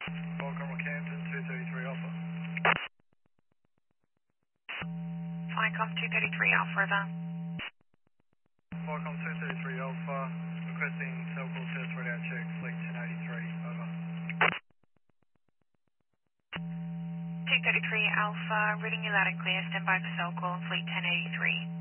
Welcome Camden 233 Alpha. Flycom 233 Alpha River. Welcome 233 Alpha. Requesting Telcor test radar check, fleet 1083, over. 233 Alpha, reading you loud and clear, stand by for cell call, fleet 1083.